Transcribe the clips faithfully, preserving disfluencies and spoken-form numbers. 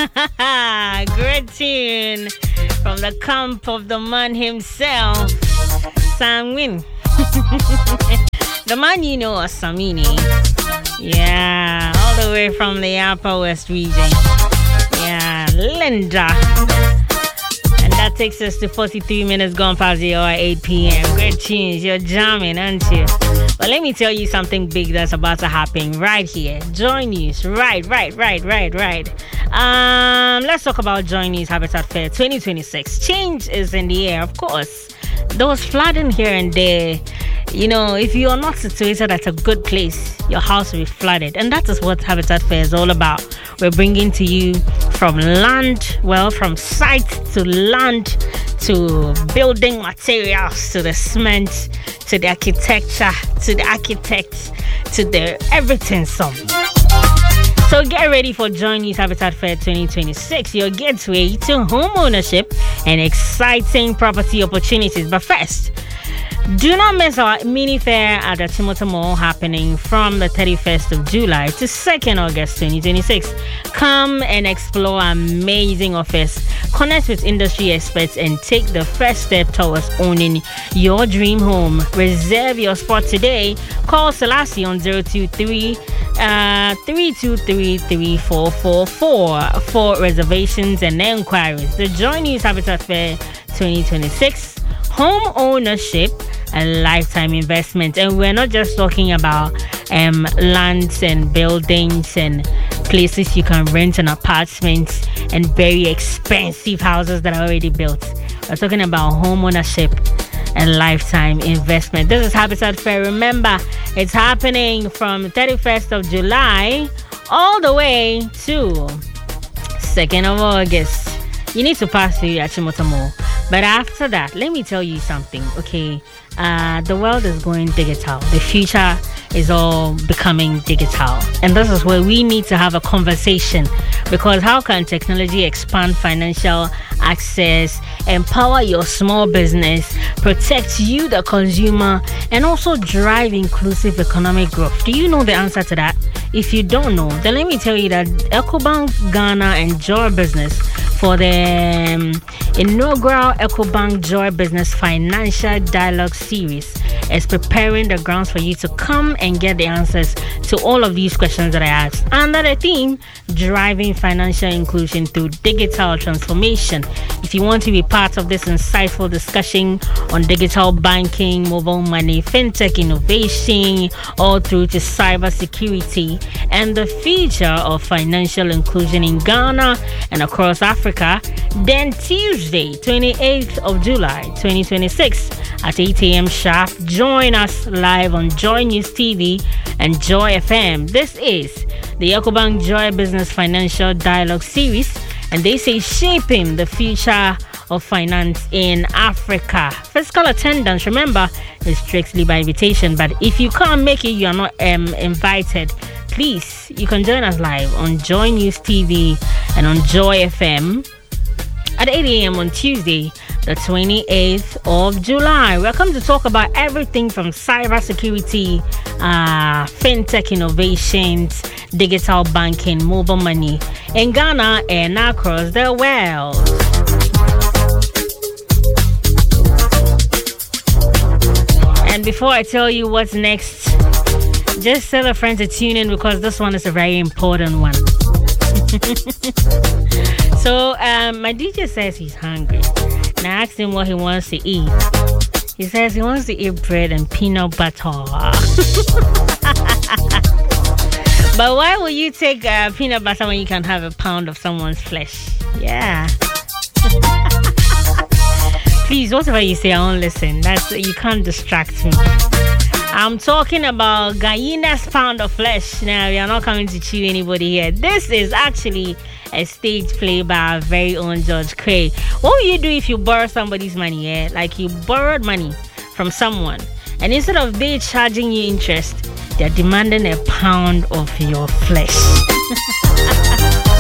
Great tune from the camp of the man himself, Sam Win. The man you know as Samini. Yeah, all the way from the Upper West region. Yeah, Linda. And that takes us to forty-three minutes gone past the hour, eight p.m. Great tunes, you're jamming, aren't you? But let me tell you something big that's about to happen right here. Joy News, right, right, right, right, right. Um, let's talk about Joy News Habitat Fair twenty twenty-six. Change is in the air, of course. There was flooding here and there. You know, if you are not situated at a good place, your house will be flooded. And that is what Habitat Fair is all about. We're bringing to you from land, well, from site to land, to building materials, to the cement, to the architecture, to the architects, to the everything some. So get ready for Joy News Habitat Fair twenty twenty-six, your gateway to home ownership and exciting property opportunities. But first, do not miss our mini fair at the Timothy Mall happening from the thirty-first of July to second of August twenty twenty-six. Come and explore amazing offers, connect with industry experts, and take the first step towards owning your dream home. Reserve your spot today. Call Selassie on zero two three uh, three two three three four four four for reservations and enquiries. The Joy News Habitat Fair twenty twenty-six, home ownership, a lifetime investment. And we're not just talking about um, lands and buildings and places you can rent an apartment and very expensive houses that are already built. We're talking about home ownership and lifetime investment. This is Habitat Fair. Remember, it's happening from thirty-first of July all the way to second of August. You need to pass through Achimota Mall. But after that, let me tell you something, okay? Uh, the world is going digital. The future is all becoming digital. And this is where we need to have a conversation, because how can technology expand financial access, empower your small business, protect you, the consumer, and also drive inclusive economic growth? Do you know the answer to that? If you don't know, then let me tell you that EcoBank Ghana and Joy Business, for the um, inaugural EcoBank Joy Business Financial Dialogue Series, is preparing the grounds for you to come and get the answers to all of these questions that I asked under the theme driving financial inclusion through digital transformation. If you want to be part of this insightful discussion on digital banking, mobile money, fintech innovation, all through to cybersecurity and the future of financial inclusion in Ghana and across Africa, then Tuesday, twenty-eighth of July, twenty twenty-six at eight a.m. sharp, join us live on Joy News T V and Joy F M. This is the EcoBank Joy Business Financial Dialogue Series, and they say shaping the future of finance in Africa. Physical attendance, remember, is strictly by invitation, but if you can't make it, you are not um, invited. Please, you can join us live on Joy News T V and on Joy F M at eight a.m. on Tuesday, the twenty-eighth of July. Welcome to talk about everything from cybersecurity, uh, fintech innovations, digital banking, mobile money in Ghana and across the world. And before I tell you what's next, just tell a friend to tune in, because this one is a very important one. So um, my D J says he's hungry, and I asked him what he wants to eat. He says he wants to eat bread and peanut butter. But why will you take uh, peanut butter when you can have a pound of someone's flesh? Yeah. Please, whatever you say, I won't listen. That's, you can't distract me. I'm talking about Guyana's pound of flesh. Now, we are not coming to chew anybody here. This is actually a stage play by our very own George Cray. What will you do if you borrow somebody's money? Yeah? Like you borrowed money from someone, and instead of they charging you interest, they're demanding a pound of your flesh.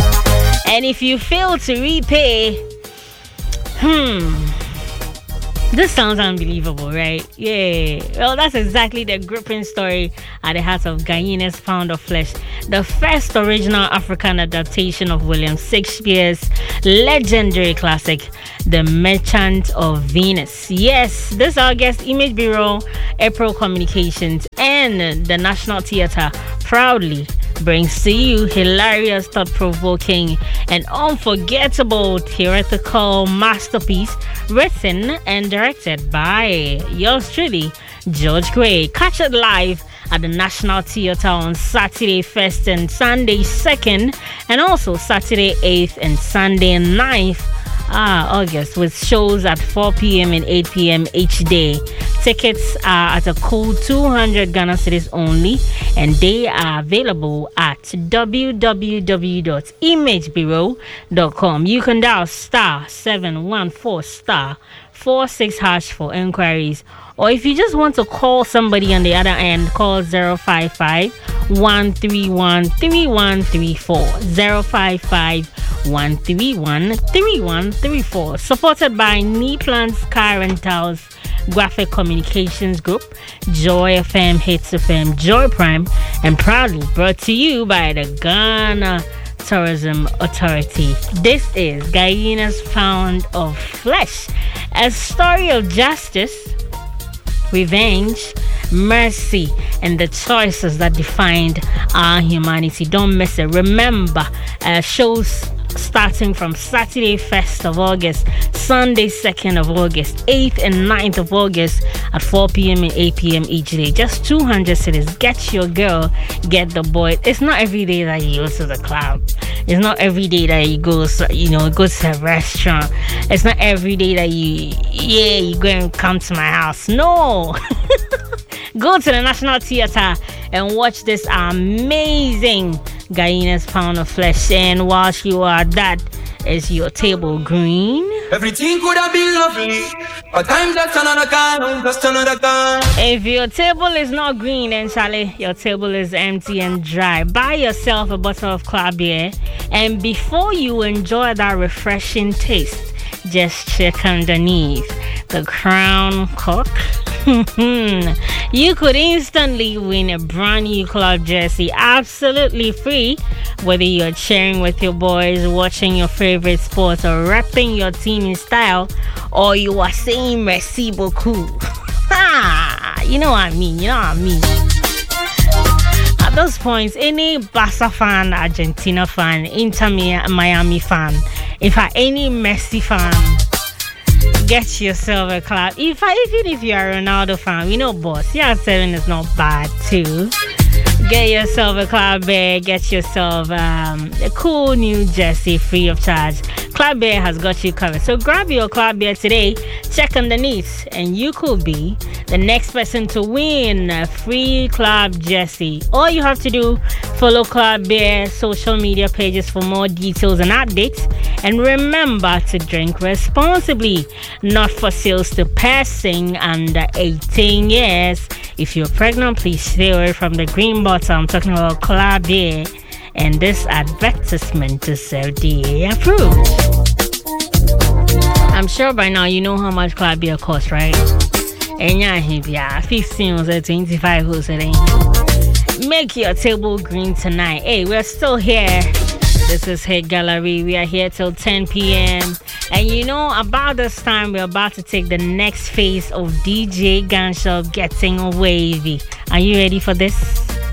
And if you fail to repay, hmm, This sounds unbelievable, right? Yeah. Well, that's exactly the gripping story at the heart of Guinea's Pound of Flesh, the first original African adaptation of William Shakespeare's legendary classic, The Merchant of Venus. Yes, this August, Image Bureau, April Communications, and the National Theatre proudly brings to you hilarious, thought-provoking, and unforgettable theoretical masterpiece written and directed by yours truly, George Gray. Catch it live at the National Theatre on Saturday first and Sunday second, and also Saturday eighth and Sunday ninth Ah, August, with shows at four p.m. and eight p.m. each day. Tickets are at a cool two hundred Ghana cedis only, and they are available at w w w dot image bureau dot com. You can dial star seven one four star four six hash for inquiries, or if you just want to call somebody on the other end, call zero five five one three one three one three four zero five five one three one three one three four. Supported by Neatlands Car Rentals, Graphic Communications Group, Joy F M, Hits F M, Joy Prime, and proudly brought to you by the Ghana Tourism Authority. This is Guyana's Pound of Flesh, a story of justice, revenge, mercy, and the choices that defined our humanity. Don't miss it. Remember, uh, shows starting from Saturday first of August, Sunday second of August, eighth and ninth of August at four p.m. and eight p.m. each day. Just two hundred cedis. Get your girl, get the boy. It's not every day that you go to the club. It's not every day that you go, you know, go to a restaurant. It's not every day that you, yeah, you go and come to my house. No. Go to the National Theatre and watch this amazing Guyana's Pound of Flesh. And whilst you are that, is your table green? Everything could have been lovely, but times that's another kind, that's another kind. If your table is not green, then Charlie, your table is empty and dry. Buy yourself a bottle of club beer, and before you enjoy that refreshing taste, just check underneath the crown cork. You could instantly win a brand new club jersey absolutely free, whether you're cheering with your boys, watching your favorite sports, or repping your team in style, or you are saying merci beaucoup. You know what I mean, you know what I mean. At those points, any Barca fan, Argentina fan, Inter Miami fan, in fact, any Messi fan, get yourself a club. If I, even if you are a Ronaldo fan, we know boss. C R seven is not bad too. Get yourself a club bear. Get yourself um, a cool new jersey free of charge. Club Bear has got you covered. So grab your Club Bear today. Check underneath, and you could be the next person to win a free club jersey. All you have to do, follow Club Bear social media pages for more details and updates. And remember to drink responsibly. Not for sales to person under eighteen years. If you're pregnant, please stay away from the green bottle. I'm talking about Club Bear. And this advertisement is F D A approved. I'm sure by now you know how much Club Beer costs, right? And yeah, fifteen or twenty-five or something. Make your table green tonight. Hey, we're still here. This is Hit Gallery. We are here till ten p.m. And you know, about this time, we're about to take the next phase of D J Gunshot getting wavy. Are you ready for this?